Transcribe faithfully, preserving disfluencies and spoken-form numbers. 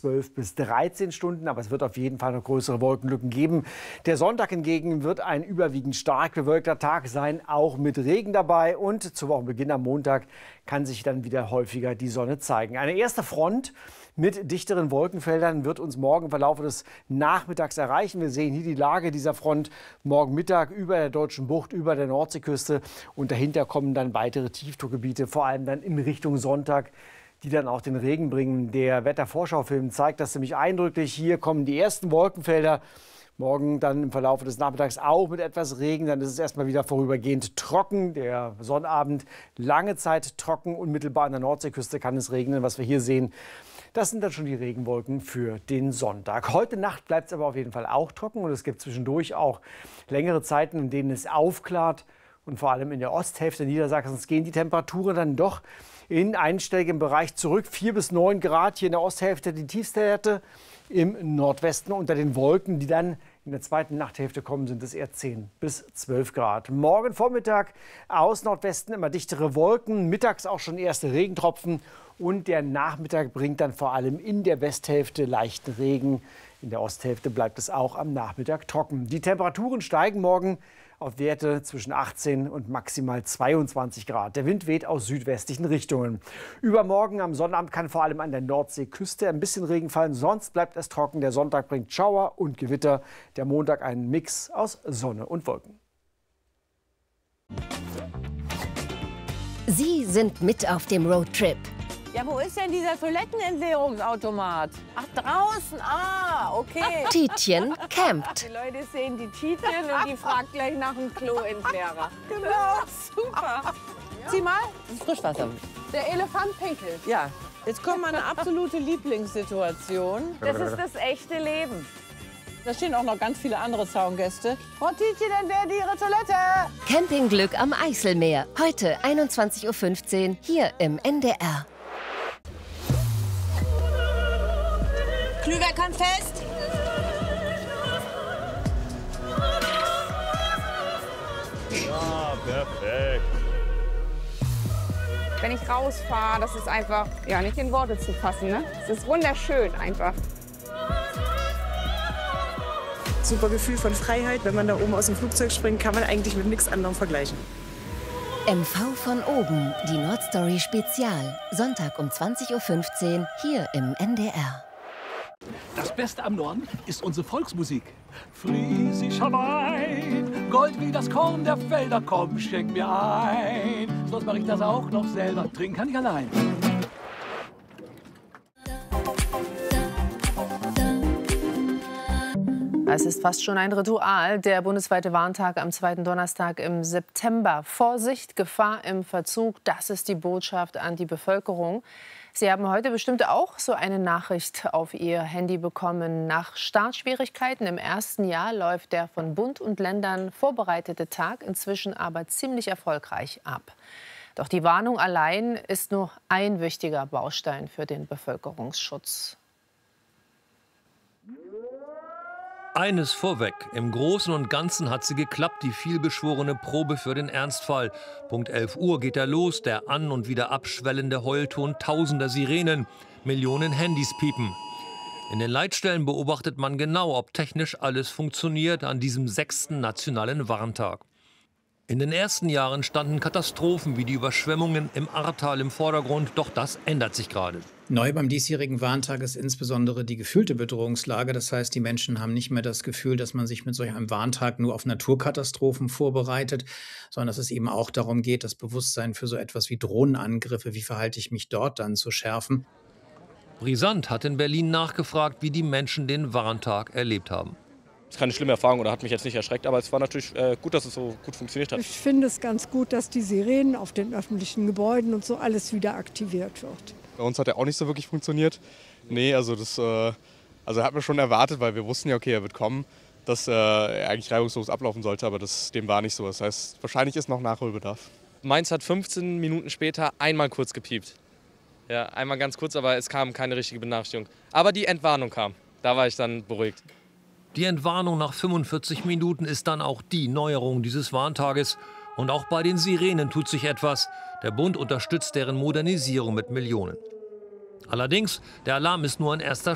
zwölf bis dreizehn Stunden. Aber es wird auf jeden Fall noch größere Wolkenlücken geben. Der Sonntag hingegen wird ein überwiegend stark bewölkter Tag sein, auch mit Regen dabei. Und zu Wochenbeginn am Montag kann sich dann wieder häufiger die Sonne zeigen. Eine erste Front mit dichteren Wolkenfeldern wird uns morgen im Verlauf des Nachmittags erreichen. Wir sehen hier die Lage dieser Front morgen Mittag über der Deutschen Bucht, über der Nordseeküste. Und dahinter kommen dann weitere Tiefdruckgebiete, vor allem dann in Richtung Sonntag, die dann auch den Regen bringen. Der Wettervorschaufilm zeigt das ziemlich eindrücklich. Hier kommen die ersten Wolkenfelder. Morgen dann im Verlauf des Nachmittags auch mit etwas Regen. Dann ist es erstmal wieder vorübergehend trocken. Der Sonnabend lange Zeit trocken. Unmittelbar an der Nordseeküste kann es regnen, was wir hier sehen. Das sind dann schon die Regenwolken für den Sonntag. Heute Nacht bleibt es aber auf jeden Fall auch trocken. Und es gibt zwischendurch auch längere Zeiten, in denen es aufklart. Und vor allem in der Osthälfte Niedersachsens gehen die Temperaturen dann doch in einstelligem Bereich zurück. vier bis neun Grad hier in der Osthälfte, die tiefste Werte. Im Nordwesten unter den Wolken, die dann in der zweiten Nachthälfte kommen, sind es eher zehn bis zwölf Grad. Morgen Vormittag aus Nordwesten immer dichtere Wolken, mittags auch schon erste Regentropfen. Und der Nachmittag bringt dann vor allem in der Westhälfte leichten Regen. In der Osthälfte bleibt es auch am Nachmittag trocken. Die Temperaturen steigen morgen auf Werte zwischen achtzehn und maximal zweiundzwanzig Grad. Der Wind weht aus südwestlichen Richtungen. Übermorgen am Sonnabend kann vor allem an der Nordseeküste ein bisschen Regen fallen. Sonst bleibt es trocken. Der Sonntag bringt Schauer und Gewitter. Der Montag einen Mix aus Sonne und Wolken. Sie sind mit auf dem Roadtrip. Ja, wo ist denn dieser Toilettenentleerungsautomat? Ach, draußen. Ah, okay. Tietjen campt. Die Leute sehen die Tietjen und die fragt gleich nach dem Kloentleerer. Genau, super. Sieh mal. Das ist Frischwasser. Der Elefant pinkelt. Ja. Jetzt kommt meine absolute Lieblingssituation. Das ist das echte Leben. Da stehen auch noch ganz viele andere Zaungäste. Frau Tietjen, dann wäre die Ihre Toilette. Campingglück am Eiselmeer. Heute einundzwanzig Uhr fünfzehn hier im N D R. Klüver kann fest. Ja, perfekt. Wenn ich rausfahre, das ist einfach ja, nicht in Worte zu fassen. Ne? Es ist wunderschön einfach. Super Gefühl von Freiheit. Wenn man da oben aus dem Flugzeug springt, kann man eigentlich mit nichts anderem vergleichen. M V von oben, die Nordstory Spezial. Sonntag um zwanzig Uhr fünfzehn hier im N D R. Das Beste am Norden ist unsere Volksmusik. Friesischer Wein, Gold wie das Korn der Felder, komm, schenk mir ein. Sonst mache ich das auch noch selber, trinken kann ich allein. Es ist fast schon ein Ritual, der bundesweite Warntag am zweiten Donnerstag im September. Vorsicht, Gefahr im Verzug, das ist die Botschaft an die Bevölkerung. Sie haben heute bestimmt auch so eine Nachricht auf Ihr Handy bekommen. Nach Startschwierigkeiten im ersten Jahr läuft der von Bund und Ländern vorbereitete Tag inzwischen aber ziemlich erfolgreich ab. Doch die Warnung allein ist nur ein wichtiger Baustein für den Bevölkerungsschutz. Eines vorweg, im Großen und Ganzen hat sie geklappt, die vielbeschworene Probe für den Ernstfall. Punkt elf Uhr geht er los, der an- und wieder abschwellende Heulton tausender Sirenen, Millionen Handys piepen. In den Leitstellen beobachtet man genau, ob technisch alles funktioniert an diesem sechsten nationalen Warntag. In den ersten Jahren standen Katastrophen wie die Überschwemmungen im Ahrtal im Vordergrund, doch das ändert sich gerade. Neu beim diesjährigen Warntag ist insbesondere die gefühlte Bedrohungslage. Das heißt, die Menschen haben nicht mehr das Gefühl, dass man sich mit solch einem Warntag nur auf Naturkatastrophen vorbereitet, sondern dass es eben auch darum geht, das Bewusstsein für so etwas wie Drohnenangriffe, wie verhalte ich mich dort dann, zu schärfen. Brisant hat in Berlin nachgefragt, wie die Menschen den Warntag erlebt haben. Das ist keine schlimme Erfahrung oder hat mich jetzt nicht erschreckt, aber es war natürlich äh, gut, dass es so gut funktioniert hat. Ich finde es ganz gut, dass die Sirenen auf den öffentlichen Gebäuden und so alles wieder aktiviert wird. Bei uns hat er auch nicht so wirklich funktioniert. Nee, also das äh, also hat man schon erwartet, weil wir wussten ja, okay, er wird kommen, dass äh, er eigentlich reibungslos ablaufen sollte, aber das, dem war nicht so. Das heißt, wahrscheinlich ist noch Nachholbedarf. Meins hat fünfzehn Minuten später einmal kurz gepiept. Ja, einmal ganz kurz, aber es kam keine richtige Benachrichtigung. Aber die Entwarnung kam. Da war ich dann beruhigt. Die Entwarnung nach fünfundvierzig Minuten ist dann auch die Neuerung dieses Warntages. Und auch bei den Sirenen tut sich etwas. Der Bund unterstützt deren Modernisierung mit Millionen. Allerdings, der Alarm ist nur ein erster